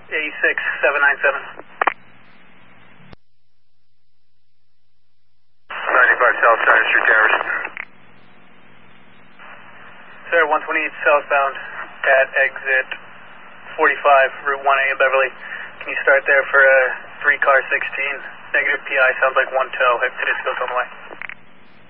A6797. 95 South Center Street, Towers. Sir, 128 southbound at exit 45, Route 1A in Beverly. Can you start there for 3 car 16? Negative PI, sounds like one tow. It is still on the way.